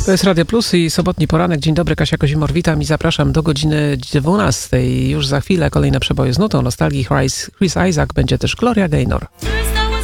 To jest Radio Plus i sobotni poranek. Dzień dobry, Kasia Kozimor, witam i zapraszam do godziny 12. Już za chwilę kolejne przeboje z nutą nostalgii. Chris Isaak, będzie też Gloria Gaynor.